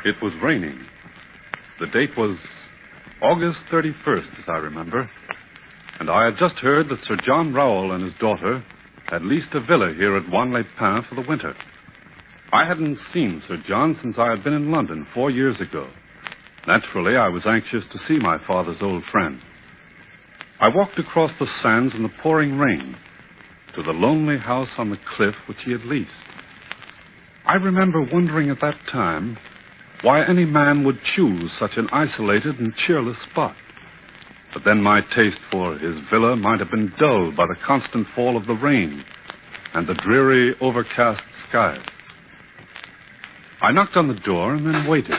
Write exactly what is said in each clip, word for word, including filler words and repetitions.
It was raining. The date was August thirty-first, as I remember. And I had just heard that Sir John Rowell and his daughter had leased a villa here at Wanley-Pin for the winter. I hadn't seen Sir John since I had been in London four years ago. Naturally, I was anxious to see my father's old friend. I walked across the sands in the pouring rain to the lonely house on the cliff which he had leased. I remember wondering at that time why any man would choose such an isolated and cheerless spot. But then my taste for his villa might have been dulled by the constant fall of the rain and the dreary, overcast skies. I knocked on the door and then waited.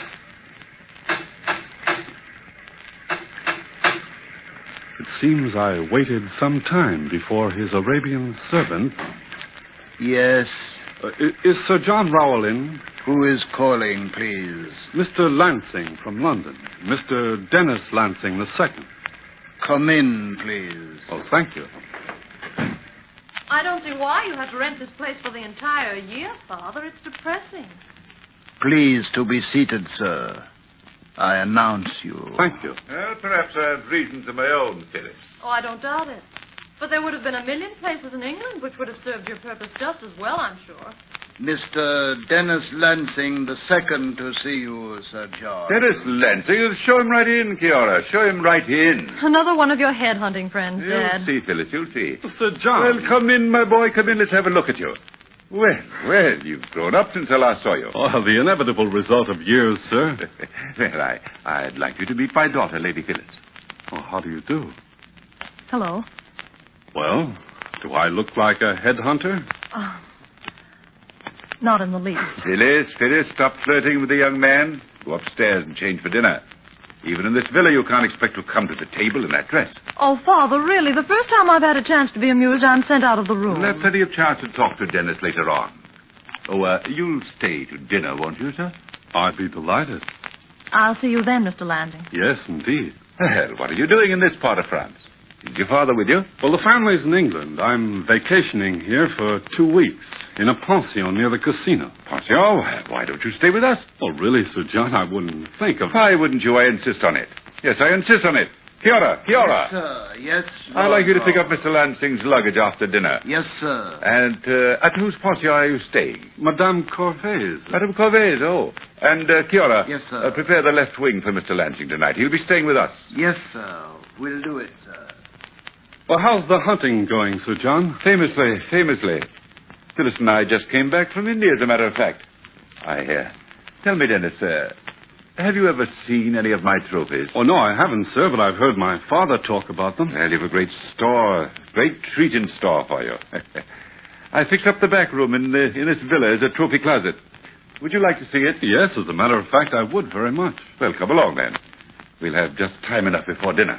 It seems I waited some time before his Arabian servant... Yes? Uh, is Sir John Rowell in? Who is calling, please? Mister Lansing from London. Mister Dennis Lansing the Second. Come in, please. Oh, thank you. I don't see why you have to rent this place for the entire year, Father. It's depressing. Please to be seated, sir. I announce you. Thank you. Well, perhaps I have reasons of my own, Phyllis. Oh, I don't doubt it. But there would have been a million places in England which would have served your purpose just as well, I'm sure. Mister Dennis Lansing the Second to see you, Sir John. Dennis Lansing, show him right in, Kiara. Show him right in. Another one of your headhunting friends, Dad. You'll see, Phyllis, you'll see. Sir John. Well, come in, my boy. Come in. Let's have a look at you. Well, well, you've grown up since I last saw you. Oh, the inevitable result of years, sir. Well, I, I'd like you to meet my daughter, Lady Phyllis. Oh, how do you do? Hello. Well, do I look like a headhunter? Oh, not in the least. Phyllis, Phyllis, stop flirting with the young man. Go upstairs and change for dinner. Even in this villa, you can't expect to come to the table in that dress. Oh, Father, really, the first time I've had a chance to be amused, I'm sent out of the room. We'll have plenty of chance to talk to Dennis later on. Oh, uh, you'll stay to dinner, won't you, sir? I'd be delighted. I'll see you then, Mister Lansing. Yes, indeed. Well, what are you doing in this part of France? Is your father with you? Well, the family's in England. I'm vacationing here for two weeks in a pension near the casino. Pension? Why don't you stay with us? Oh, really, Sir John, I wouldn't think of... Why wouldn't you? I insist on it. Yes, I insist on it. Kiara, Kiara. Yes, sir. Yes, I'd like you to pick up Mister Lansing's luggage after dinner. Yes, sir. And uh, at whose pension are you staying? Madame Corvez. Madame Corvez, oh. And, uh, Kiara. Yes, sir. Uh, prepare the left wing for Mister Lansing tonight. He'll be staying with us. Yes, sir. We'll do it, sir. Well, how's the hunting going, Sir John? Famously, famously. Phyllis and I just came back from India, as a matter of fact. I, uh, tell me, Dennis, uh, have you ever seen any of my trophies? Oh, no, I haven't, sir, but I've heard my father talk about them. Well, you've a great store, great treat in store for you. I fixed up the back room in, the, in this villa as a trophy closet. Would you like to see it? Yes, as a matter of fact, I would very much. Well, come along, then. We'll have just time enough before dinner.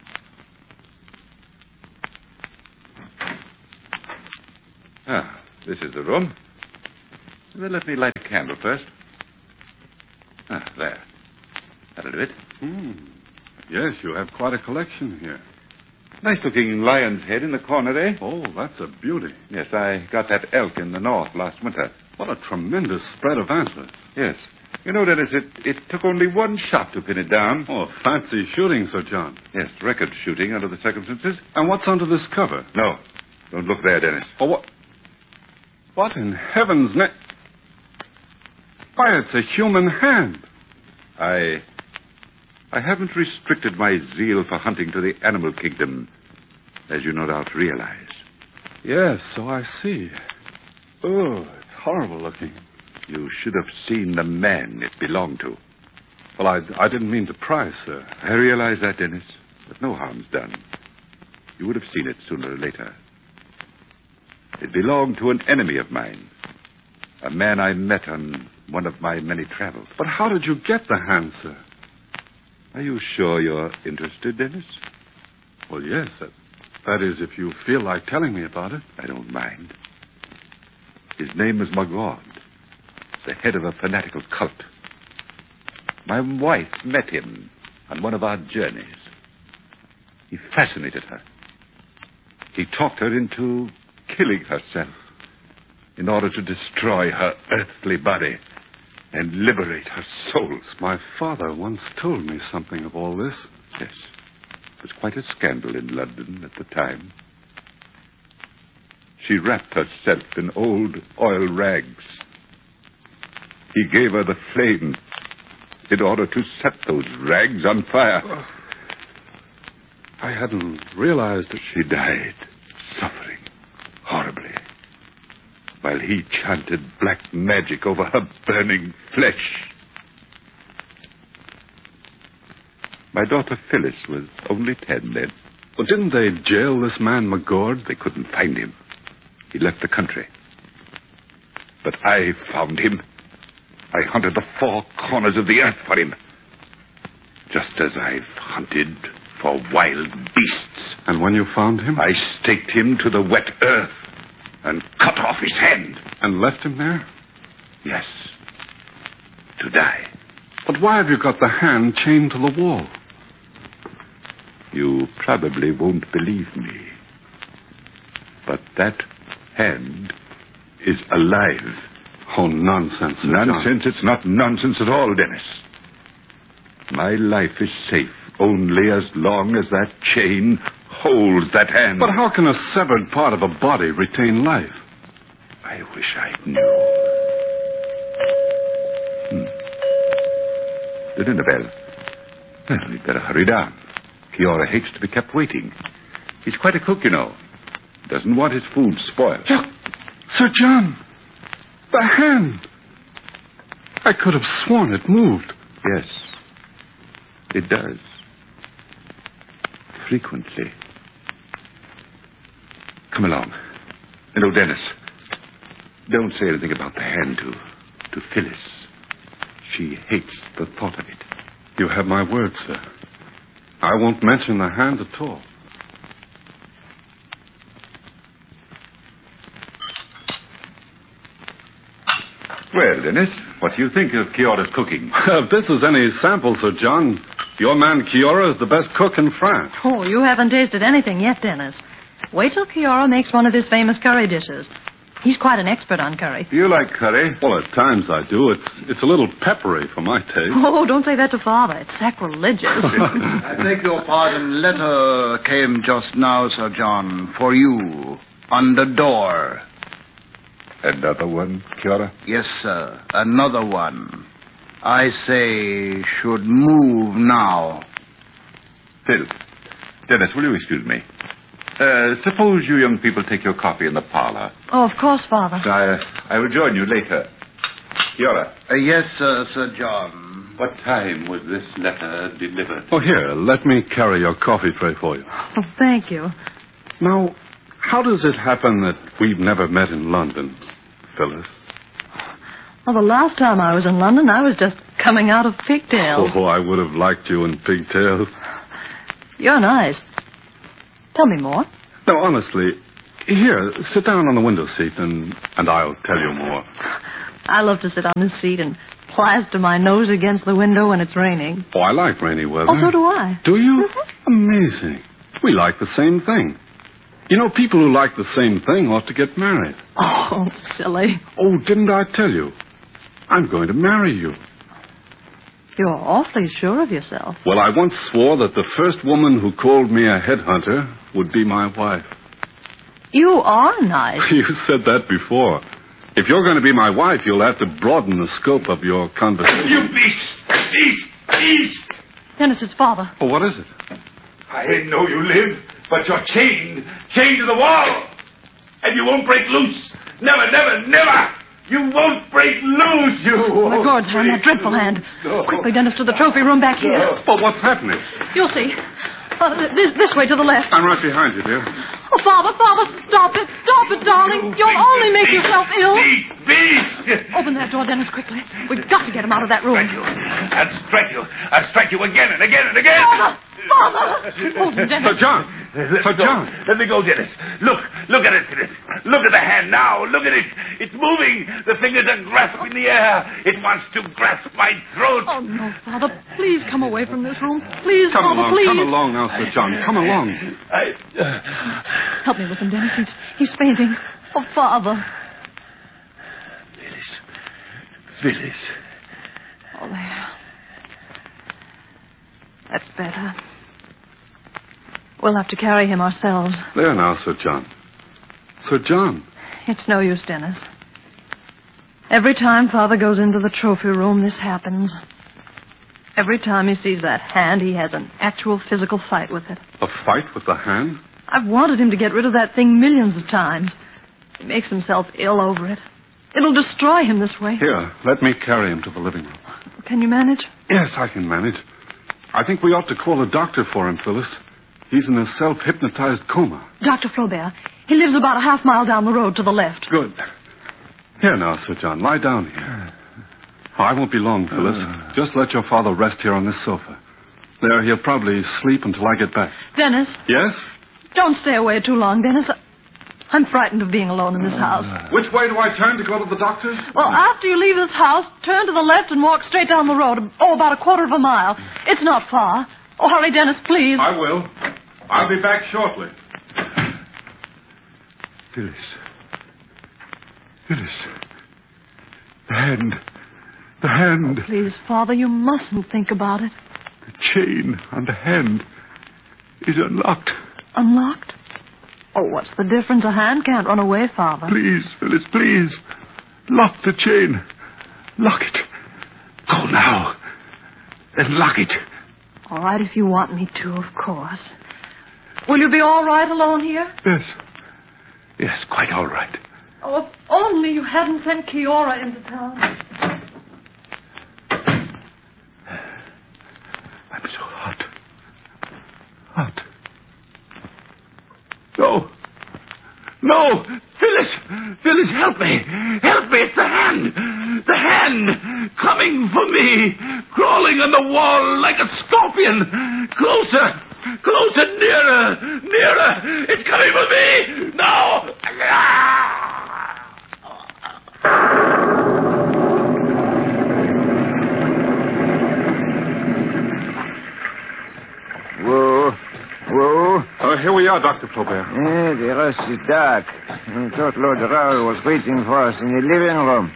Ah, this is the room. Well, let me light a candle first. Ah, there. That'll do it. Hmm. Yes, you have quite a collection here. Nice-looking lion's head in the corner, eh? Oh, that's a beauty. Yes, I got that elk in the north last winter. What a tremendous spread of antlers. Yes. You know, Dennis, it, it took only one shot to pin it down. Oh, fancy shooting, Sir John. Yes, record shooting under the circumstances. And what's under this cover? No. Don't look there, Dennis. Oh, what? What in heaven's name? Why, it's a human hand. I... I haven't restricted my zeal for hunting to the animal kingdom, as you no doubt realize. Yes, so I see. Oh, it's horrible looking. You should have seen the man it belonged to. Well, I, I didn't mean to pry, sir. I realize that, Dennis, but no harm's done. You would have seen it sooner or later. It belonged to an enemy of mine, a man I met on one of my many travels. But how did you get the hand, sir? Are you sure you're interested, Dennis? Well, yes. That, that is, if you feel like telling me about it. I don't mind. His name is Magog, the head of a fanatical cult. My wife met him on one of our journeys. He fascinated her. He talked her into killing herself in order to destroy her earthly body and liberate her soul. My father once told me something of all this. Yes. It was quite a scandal in London at the time. She wrapped herself in old oil rags. He gave her the flame in order to set those rags on fire. Oh. I hadn't realized that she died, suffering horribly, while he chanted black magic over her burning flesh. My daughter Phyllis was only ten then. Well, didn't they jail this man McGord? They couldn't find him. He left the country. But I found him. I hunted the four corners of the earth for him. Just as I've hunted for wild beasts. And when you found him? I staked him to the wet earth and cut off his hand. And left him there? Yes. To die. But why have you got the hand chained to the wall? You probably won't believe me. But that hand is alive. Oh, nonsense. Nonsense? It's not nonsense at all, Dennis. My life is safe only as long as that chain holds that hand. But how can a severed part of a body retain life? I wish I knew. Hmm. The dinner bell. Well, we'd better hurry down. Kiora hates to be kept waiting. He's quite a cook, you know. Doesn't want his food spoiled. Look, Sir John. The hand. I could have sworn it moved. Yes, it does. Frequently. Come along. And oh, Dennis, don't say anything about the hand to, to Phyllis. She hates the thought of it. You have my word, sir. I won't mention the hand at all. Well, Dennis, what do you think of Kiora's cooking? If this is any sample, Sir John, your man Kiora is the best cook in France. Oh, you haven't tasted anything yet, Dennis. Wait till Kiora makes one of his famous curry dishes. He's quite an expert on curry. Do you like curry? Well, at times I do. It's it's a little peppery for my taste. Oh, don't say that to Father. It's sacrilegious. I beg your pardon. Letter came just now, Sir John, for you, on the door. Another one, Kiora? Yes, sir. Another one. I say should move now. Phil. Dennis, will you excuse me? Uh, suppose you young people take your coffee in the parlor. Oh, of course, Father. I, I will join you later. Kiora. Uh, yes, sir, Sir John. What time was this letter delivered? Oh, here, let me carry your coffee tray for you. Oh, thank you. Now, how does it happen that we've never met in London, Phyllis? Well, the last time I was in London, I was just coming out of pigtails. Oh, I would have liked you in pigtails. You're nice. Tell me more. No, honestly, here, sit down on the window seat and, and I'll tell you more. I love to sit on this seat and plaster my nose against the window when it's raining. Oh, I like rainy weather. Oh, so do I. Do you? Mm-hmm. Amazing. We like the same thing. You know, people who like the same thing ought to get married. Oh, silly. Oh, didn't I tell you? I'm going to marry you. You're awfully sure of yourself. Well, I once swore that the first woman who called me a headhunter would be my wife. You are nice. You said that before. If you're going to be my wife, you'll have to broaden the scope of your conversation. You beast! Beast! Beast! Dennis, it's Father. Oh, what is it? I know you live, but you're chained. Chained to the wall. And you won't break loose. Never, never, never! You won't break loose, you Oh, my God, sir, that dreadful hand. No. Quickly, Dennis, to the trophy room back here. No. Well, what's happening? You'll see. Uh, this, this way to the left. I'm right behind you, dear. Oh, Father, Father, stop it. Stop it, darling. You'll only make yourself ill. Beast! Beast! Open that door, Dennis, quickly. We've got to get him out of that room. Strike you. I'll strike you. I'll strike you again and again and again. Father! Father! Hold him, Dennis. Sir John! Let Sir me go. John! Let me go, Dennis. Look. Look at it, Dennis. Look at the hand now. Look at it. It's moving. The fingers are grasping the air. It wants to grasp my throat. Oh, no, Father. Please come away from this room. Please, Come Father, along, please. come along now, Sir John. Come along. I, uh... Help me with him, Dennis. He's, he's fainting. Oh, Father. Phyllis. Phyllis. Oh, there. That's better. We'll have to carry him ourselves. There now, Sir John. Sir John. It's no use, Dennis. Every time Father goes into the trophy room, this happens. Every time he sees that hand, he has an actual physical fight with it. A fight with the hand? I've wanted him to get rid of that thing millions of times. He makes himself ill over it. It'll destroy him this way. Here, let me carry him to the living room. Can you manage? Yes, I can manage. I think we ought to call a doctor for him, Phyllis. He's in a self-hypnotized coma. Doctor Flaubert. He lives about a half mile down the road to the left. Good. Here now, Sir John. Lie down here. Oh, I won't be long, Phyllis. Uh, Just let your father rest here on this sofa. There, he'll probably sleep until I get back. Dennis? Yes? Don't stay away too long, Dennis. I'm frightened of being alone in this house. Which way do I turn to go to the doctor's? Well, after you leave this house, turn to the left and walk straight down the road. Oh, about a quarter of a mile. It's not far. Oh, hurry, Dennis, please. I will. I'll be back shortly. Phyllis. Phyllis. The hand. The hand. Please, Father, you mustn't think about it. The chain on the hand is unlocked. Unlocked? Oh, what's the difference? A hand can't run away, Father. Please, Phyllis, please. Lock the chain. Lock it. Go now. Then lock it. All right, if you want me to, of course. Will you be all right alone here? Yes. Yes, quite all right. Oh, if only you hadn't sent Kiora into town. I'm so hot. Hot. No. No! Phyllis! Phyllis, help me! Help me! It's the hand! The hand! Coming for me! Crawling on the wall like a scorpion! Closer! Closer! Nearer! Nearer! It's coming for me! No! Whoa. Whoa. Uh, here we are, Doctor Flaubert. Eh, the rest is dark. I thought Lord Raoul was waiting for us in the living room.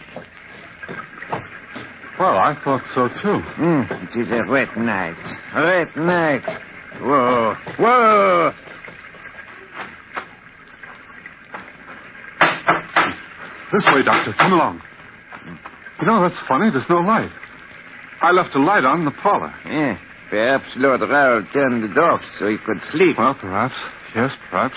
Well, I thought so, too. Mm, it is a wet night. A wet night. Whoa. Whoa. This way, Doctor. Come along. You know, that's funny. There's no light. I left a light on in the parlor. Yeah. Perhaps Lord Raoul turned the door so he could sleep. Well, perhaps. Yes, perhaps.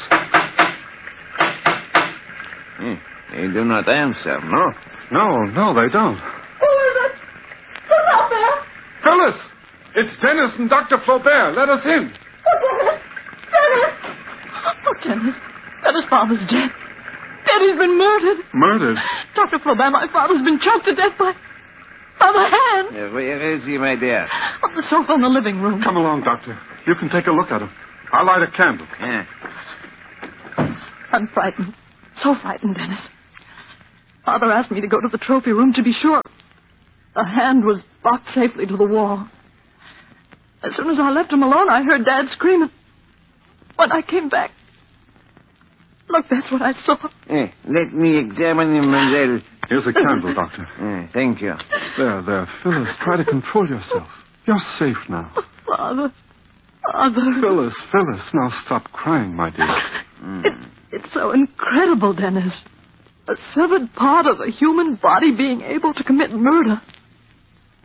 Yeah. They do not answer, no? No, no, they don't. Who is it? Who's out there? Phyllis! It's Dennis and Doctor Flaubert. Let us in. Oh, Dennis! Dennis! Oh, Dennis. Dennis' father's dead. Daddy's been murdered. Murdered? Doctor Flaubert, my father's been choked to death by... by the hand. Uh, where is he, my dear? On the sofa in the living room. Come along, Doctor. You can take a look at him. I'll light a candle. Yeah. I'm frightened. So frightened, Dennis. Father asked me to go to the trophy room to be sure. The hand was locked safely to the wall. As soon as I left him alone, I heard Dad screaming. When I came back... Look, that's what I saw. Eh, let me examine him, mademoiselle. Here's a candle, Doctor. Eh, thank you. There, there. Phyllis, try to control yourself. You're safe now. Father. Father. Phyllis, Phyllis, now stop crying, my dear. Mm. It's, it's so incredible, Dennis. A severed part of a human body being able to commit murder.